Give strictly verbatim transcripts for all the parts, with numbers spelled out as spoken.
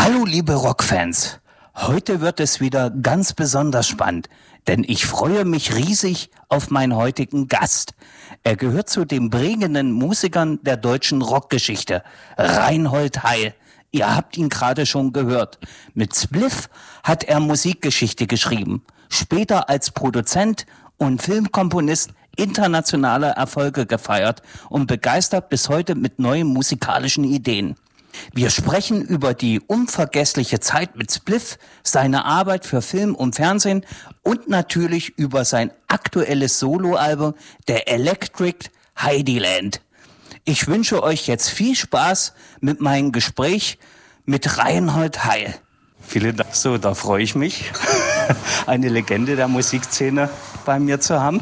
Hallo liebe Rockfans, heute wird es wieder ganz besonders spannend, denn ich freue mich riesig auf meinen heutigen Gast. Er gehört zu den prägenden Musikern der deutschen Rockgeschichte, Reinhold Heil. Ihr habt ihn gerade schon gehört. Mit Spliff hat er Musikgeschichte geschrieben, später als Produzent und Filmkomponist internationale Erfolge gefeiert und begeistert bis heute mit neuen musikalischen Ideen. Wir sprechen über die unvergessliche Zeit mit Spliff, seine Arbeit für Film und Fernsehen und natürlich über sein aktuelles Soloalbum, der Electric Heidiland. Ich wünsche euch jetzt viel Spaß mit meinem Gespräch mit Reinhold Heil. Vielen Dank, so, da freue ich mich, eine Legende der Musikszene bei mir zu haben.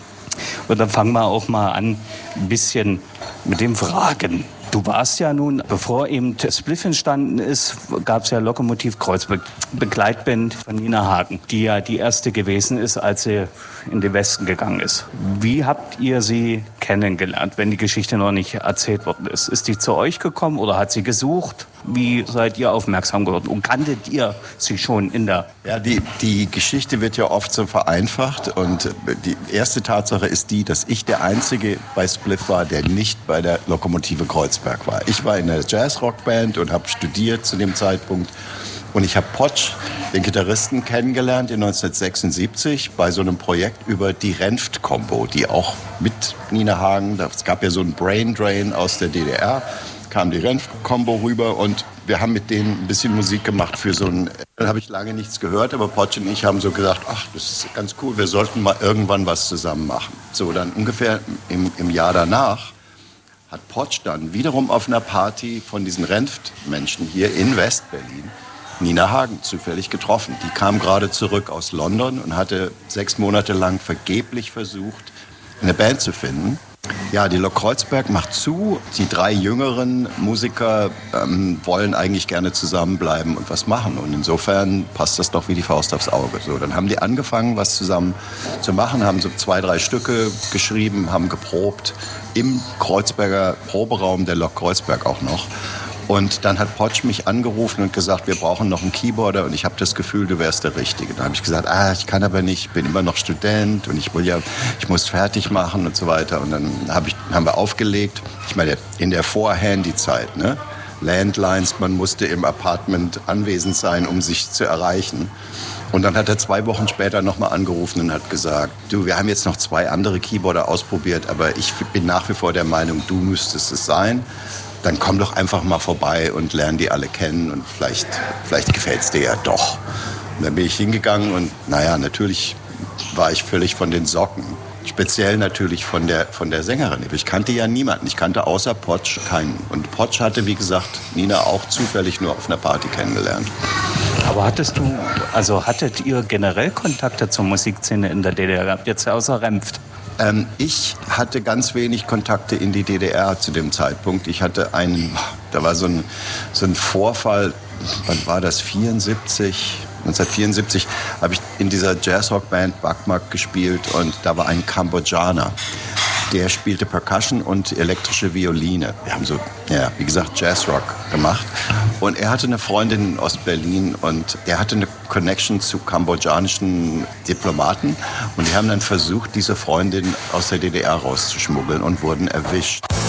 Und dann fangen wir auch mal an, ein bisschen mit den Fragen. Du warst ja nun, bevor eben Spliff entstanden ist, gab es ja Lokomotiv Kreuzberg, Begleitband von Nina Hagen, die ja die erste gewesen ist, als sie in den Westen gegangen ist. Wie habt ihr sie kennengelernt, wenn die Geschichte noch nicht erzählt worden ist? Ist die zu euch gekommen oder hat sie gesucht? Wie seid ihr aufmerksam geworden? Und kanntet ihr sie schon in der... Ja, die, die Geschichte wird ja oft so vereinfacht. Und die erste Tatsache ist die, dass ich der Einzige bei Spliff war, der nicht bei der Lokomotive Kreuzberg war. Ich war in der Jazz-Rock-Band und habe studiert zu dem Zeitpunkt. Und ich habe Potsch, den Gitarristen, kennengelernt in neunzehnhundertsechsundsiebzig bei so einem Projekt über die Renft-Kombo, die auch mit Nina Hagen, es gab ja so einen Brain Drain aus der D D R, kam die Renft-Kombo rüber und wir haben mit denen ein bisschen Musik gemacht für so ein, da habe ich lange nichts gehört, aber Potsch und ich haben so gesagt, ach, das ist ganz cool, wir sollten mal irgendwann was zusammen machen. So, dann ungefähr im, im Jahr danach hat Potsch dann wiederum auf einer Party von diesen Renft-Menschen hier in West-Berlin Nina Hagen zufällig getroffen. Die kam gerade zurück aus London und hatte sechs Monate lang vergeblich versucht, eine Band zu finden. Ja, die Lok Kreuzberg macht zu. Die drei jüngeren Musiker ähm, wollen eigentlich gerne zusammenbleiben und was machen. Und insofern passt das doch wie die Faust aufs Auge. So, dann haben die angefangen, was zusammen zu machen, haben so zwei, drei Stücke geschrieben, haben geprobt im Kreuzberger Proberaum der Lok Kreuzberg auch noch. Und dann hat Potsch mich angerufen und gesagt, wir brauchen noch einen Keyboarder und ich habe das Gefühl, du wärst der Richtige. Dann habe ich gesagt, ah, ich kann aber nicht, ich bin immer noch Student und ich will ja, ich muss fertig machen und so weiter. Und dann hab ich, haben wir aufgelegt. Ich meine, in der Vor-Handy-Zeit, ne? Landlines, man musste im Apartment anwesend sein, um sich zu erreichen. Und dann hat er zwei Wochen später nochmal angerufen und hat gesagt, du, wir haben jetzt noch zwei andere Keyboarder ausprobiert, aber ich bin nach wie vor der Meinung, du müsstest es sein. Dann komm doch einfach mal vorbei und lern die alle kennen und vielleicht, vielleicht gefällt's dir ja doch. Und dann bin ich hingegangen und naja, natürlich war ich völlig von den Socken. Speziell natürlich von der, von der Sängerin. Ich kannte ja niemanden. Ich kannte außer Potsch keinen. Und Potsch hatte, wie gesagt, Nina auch zufällig nur auf einer Party kennengelernt. Aber hattest du, also hattet ihr generell Kontakte zur Musikszene in der D D R gehabt, jetzt außer Renft? Ähm, ich hatte ganz wenig Kontakte in die D D R zu dem Zeitpunkt. Ich hatte einen, da war so ein, so ein Vorfall, wann war das, vierundsiebzig? neunzehnhundertvierundsiebzig habe ich in dieser Jazzrock-Band Bakmak gespielt und da war ein Kambodschaner. Der spielte Percussion und elektrische Violine. Wir haben so, ja, wie gesagt, Jazzrock gemacht. Und er hatte eine Freundin in Ostberlin und der hatte eine Connection zu kambodschanischen Diplomaten. Und die haben dann versucht, diese Freundin aus der D D R rauszuschmuggeln und wurden erwischt.